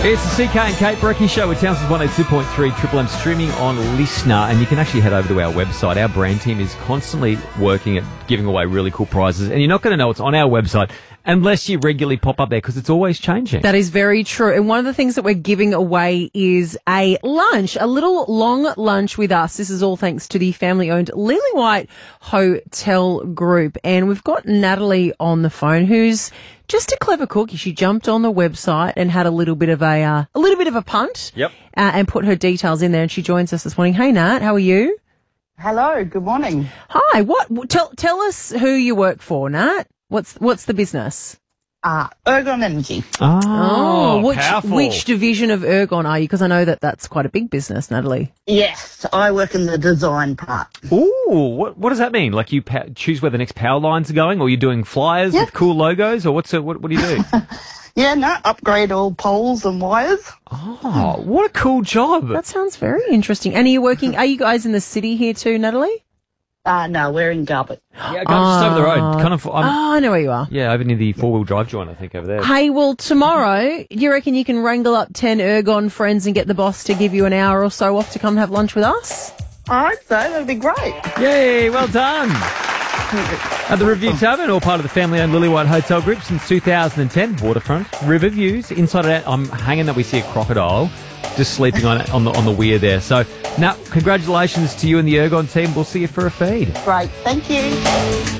It's the CK and Kate Brecky Show with Townsend's 102.3 Triple M streaming on Listener, and you can actually head over to our website. Our brand team is constantly working at giving away really cool prizes, and you're not going to know it's on our website unless you regularly pop up there because it's always changing. That is very true. And one of the things that we're giving away is a lunch, a little long lunch with us. This is all thanks to the family-owned Lily White Hotel Group. And we've got Natalie on the phone, who's just a clever cookie. She jumped on the website and had a little bit of a punt. Yep. And put her details in there. And she joins us this morning. Hey, Nat, how are you? Hello, good morning. Hi. Tell us who you work for, Nat. What's the business? Ergon Energy. Powerful. Which division of Ergon are you? Because I know that's quite a big business, Natalie. Yes, I work in the design part. Ooh, what does that mean? Like you choose where the next power lines are going, or you're doing flyers with cool logos, or what do you do? Upgrade all poles and wires. Oh, what a cool job. That sounds very interesting. And are you guys in the city here too, Natalie? No, we're in Garbutt. Yeah, just over the road. I know where you are. Yeah, over near the four-wheel drive joint, I think, over there. Hey, well, tomorrow, do you reckon you can wrangle up 10 Ergon friends and get the boss to give you an hour or so off to come have lunch with us? I hope so. That'd be great. Yay, well done. At the Review Tavern, all part of the family-owned Lily White Hotel Group since 2010. Waterfront, river views. Inside it, I'm hanging that we see a crocodile just sleeping on the weir there. So, now, congratulations to you and the Ergon team. We'll see you for a feed. Great. Thank you.